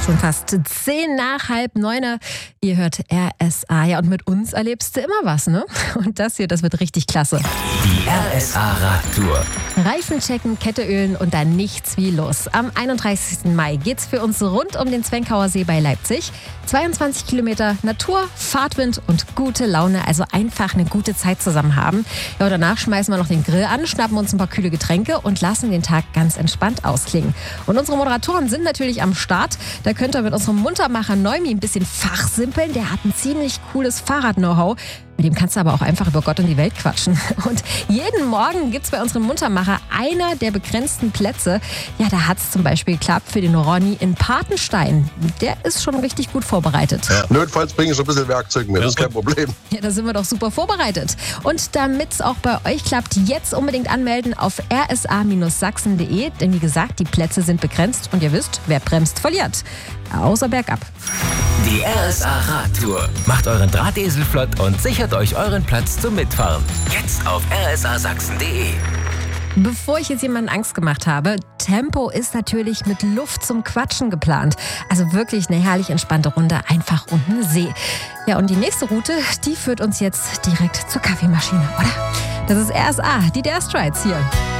Schon fast 8:50. Ihr hört RSA. Ja, und mit uns erlebst du immer was, ne? Und das hier, das wird richtig klasse. Die RSA-Radtour. Reifen checken, Kette ölen und dann nichts wie los. Am 31. Mai geht's für uns rund um den Zwenkauer See bei Leipzig. 22 Kilometer Natur, Fahrtwind und gute Laune. Also einfach eine gute Zeit zusammen haben. Ja, und danach schmeißen wir noch den Grill an, schnappen uns ein paar kühle Getränke und lassen den Tag ganz entspannt ausklingen. Und unsere Moderatoren sind natürlich am Start. Da könnt ihr mit unserem Muntermacher Neumi ein bisschen fachsimpeln. Der hat ein ziemlich cooles Fahrrad-Know-how. Mit dem kannst du aber auch einfach über Gott und die Welt quatschen. Und jeden Morgen gibt's bei unserem Muntermacher einer der begrenzten Plätze. Ja, da hat's zum Beispiel geklappt für den Ronny in Patenstein. Der ist schon richtig gut vorbereitet. Ja. Notfalls bringe ich so ein bisschen Werkzeug mit, das ist kein Problem. Ja, da sind wir doch super vorbereitet. Und damit's auch bei euch klappt, jetzt unbedingt anmelden auf rsa-sachsen.de. Denn wie gesagt, die Plätze sind begrenzt und ihr wisst, wer bremst, verliert. Außer bergab. Die RSA-Radtour. Macht euren Drahtesel flott und sichert euch euren Platz zum Mitfahren. Jetzt auf rsa-sachsen.de. Bevor ich jetzt jemandem Angst gemacht habe, Tempo ist natürlich mit Luft zum Quatschen geplant. Also wirklich eine herrlich entspannte Runde, einfach um den See. Ja, und die nächste Route, die führt uns jetzt direkt zur Kaffeemaschine, oder? Das ist RSA, die Dare Strides hier.